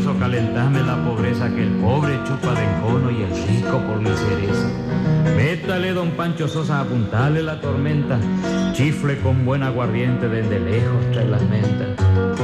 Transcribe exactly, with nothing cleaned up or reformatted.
envidioso, calentame la pobreza, que el pobre chupa de encono y el rico por mi cereza. Métale, don Pancho Sosa, apuntale la tormenta, chifle con buen aguardiente, desde lejos trae las mentas.